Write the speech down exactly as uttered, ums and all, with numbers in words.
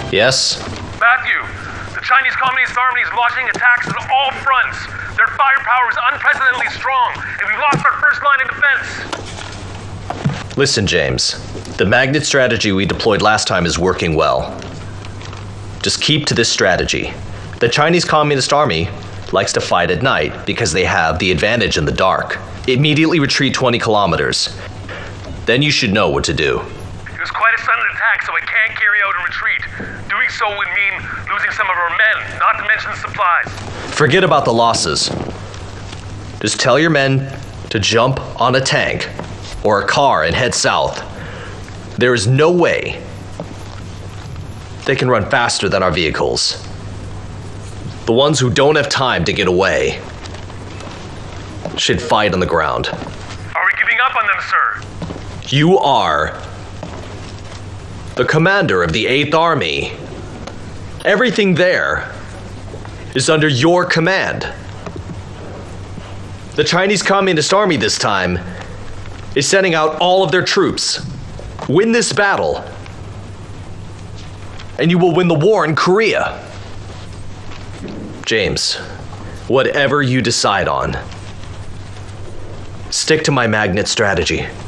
Yes? Matthew, the Chinese Communist Army is launching attacks on all fronts. Their firepower is unprecedentedly strong, and we've lost our first line of defense. Listen, James. The magnet strategy we deployed last time is working well. Just keep to this strategy. The Chinese Communist Army likes to fight at night because they have the advantage in the dark. Immediately retreat twenty kilometers. Then you should know what to do. It was quite a sudden attack, so I can't carry out a retreat. Doing so would mean losing some of our men, not to mention supplies. Forget about the losses. Just tell your men to jump on a tank or a car and head south. There is no way they can run faster than our vehicles. The ones who don't have time to get away should fight on the ground. Are we giving up on them, sir? You are the commander of the Eighth Army. Everything there is under your command. The Chinese Communist Army this time is sending out all of their troops. Win this battle, and you will win the war in Korea. James, whatever you decide on, stick to my magnet strategy.